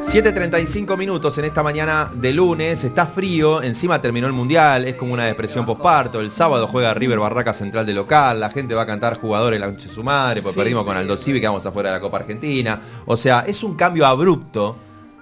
7:35 minutos en esta mañana de lunes, está frío, encima terminó el Mundial, es como una depresión posparto, el sábado juega River Barraca Central de local, la gente va a cantar jugadores la noche de su madre, porque perdimos con Aldo Civi, quedamos afuera de la Copa Argentina, o sea, es un cambio abrupto,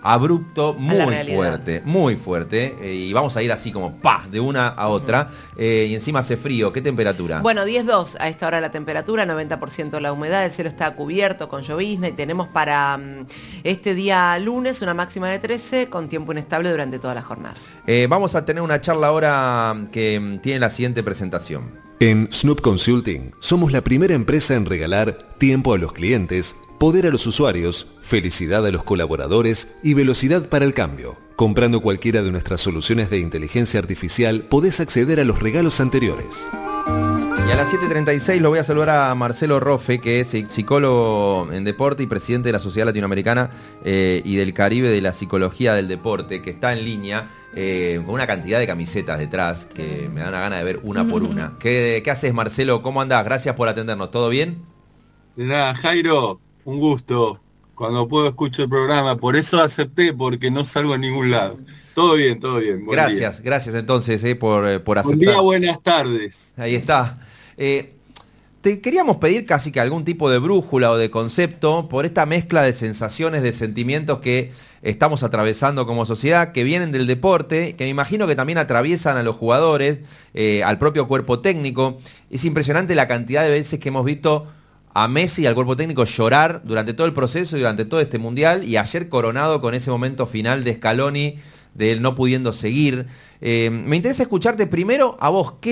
muy fuerte, y vamos a ir así como de una a otra, y encima hace frío. ¿Qué temperatura? Bueno, 10,2 a esta hora la temperatura, 90% la humedad, el cielo está cubierto con llovizna y tenemos para este día lunes una máxima de 13 con tiempo inestable durante toda la jornada. Vamos a tener una charla ahora que tiene la siguiente presentación. En Snoop Consulting somos la primera empresa en regalar tiempo a los clientes, poder a los usuarios, felicidad a los colaboradores y velocidad para el cambio. Comprando cualquiera de nuestras soluciones de inteligencia artificial podés acceder a los regalos anteriores. Y a las 7:36 lo voy a saludar a Marcelo Rofe, que es psicólogo en deporte y presidente de la Sociedad Latinoamericana y del Caribe de la Psicología del Deporte, que está en línea con una cantidad de camisetas detrás que me dan la gana de ver una por una. ¿Qué haces, Marcelo? ¿Cómo andás? Gracias por atendernos. ¿Todo bien? De nada, Jairo, un gusto. Cuando puedo escucho el programa, por eso acepté, porque no salgo a ningún lado. Todo bien, todo bien. Gracias entonces por aceptar. Buen día, buenas tardes. Ahí está. Te queríamos pedir casi que algún tipo de brújula o de concepto por esta mezcla de sensaciones, de sentimientos que estamos atravesando como sociedad, que vienen del deporte, que me imagino que también atraviesan a los jugadores, al propio cuerpo técnico. Es impresionante la cantidad de veces que hemos visto a Messi y al cuerpo técnico llorar durante todo el proceso y durante todo este Mundial, y ayer coronado con ese momento final de Scaloni, de él no pudiendo seguir. Me interesa escucharte primero a vos, ¿qué